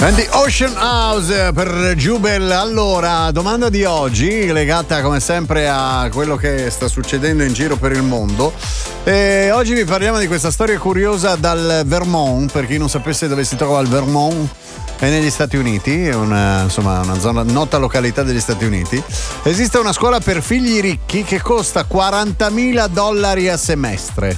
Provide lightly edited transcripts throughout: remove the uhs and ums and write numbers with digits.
And the Ocean House per Jubel. Allora, domanda di oggi legata come sempre a quello che sta succedendo in giro per il mondo. Oggi vi parliamo di questa storia curiosa dal Vermont. Per chi non sapesse dove si trova il Vermont, è negli Stati Uniti, è una zona, nota località degli Stati Uniti. Esiste una scuola per figli ricchi che costa $40.000 a semestre.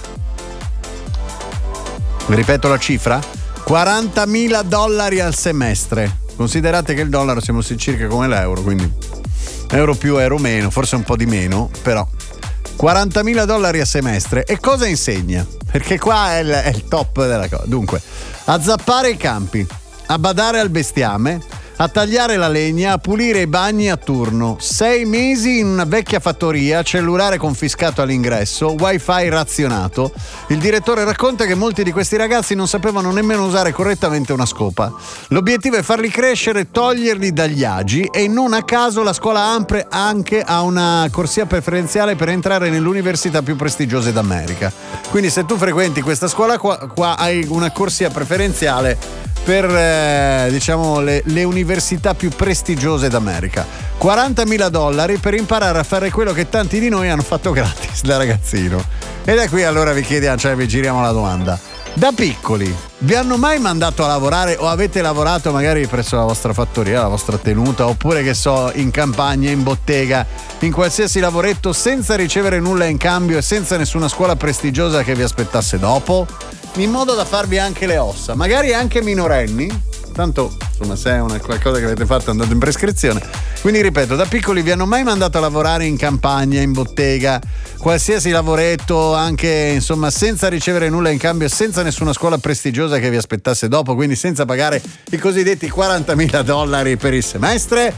Ripeto la cifra: $40.000 al semestre. Considerate che il dollaro siamo circa come l'euro, quindi euro più, euro meno, forse un po' di meno, però $40.000 a semestre. E cosa insegna? Perché qua è il top della cosa. Dunque, a zappare i campi, a badare al bestiame, a tagliare la legna, a pulire i bagni a turno. 6 mesi in una vecchia fattoria, cellulare confiscato all'ingresso, wifi razionato. Il direttore racconta che molti di questi ragazzi non sapevano nemmeno usare correttamente una scopa. L'obiettivo è farli crescere, toglierli dagli agi, e non a caso la scuola apre anche a una corsia preferenziale per entrare nell'università più prestigiose d'America. Quindi se tu frequenti questa scuola qua hai una corsia preferenziale per diciamo le università più prestigiose d'America. $40.000 per imparare a fare quello che tanti di noi hanno fatto gratis da ragazzino. E da qui allora vi chiediamo, cioè vi giriamo la domanda: da piccoli vi hanno mai mandato a lavorare, o avete lavorato magari presso la vostra fattoria, la vostra tenuta, oppure che so, in campagna, in bottega, in qualsiasi lavoretto, senza ricevere nulla in cambio e senza nessuna scuola prestigiosa che vi aspettasse dopo, in modo da farvi anche le ossa, magari anche minorenni? Tanto insomma, se è qualcosa che avete fatto è andato in prescrizione. Quindi ripeto, da piccoli vi hanno mai mandato a lavorare in campagna, in bottega, qualsiasi lavoretto, anche insomma senza ricevere nulla in cambio, senza nessuna scuola prestigiosa che vi aspettasse dopo, quindi senza pagare i cosiddetti $40.000 per il semestre?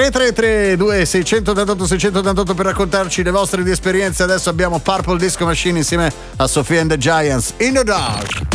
333-2688-688 per raccontarci le vostre di esperienze. Adesso abbiamo Purple Disco Machine insieme a Sophie and the Giants, In the Dark.